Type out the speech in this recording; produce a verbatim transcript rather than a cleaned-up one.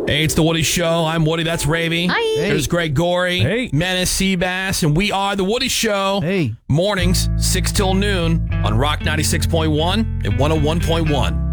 Hey, it's the Woody Show. I'm Woody. That's Ravy. Hi. Hey. There's Greg Gorey. Hey. Menace Seabass. And we are the Woody Show. Hey. Mornings, six till noon on Rock ninety-six point one and one oh one point one.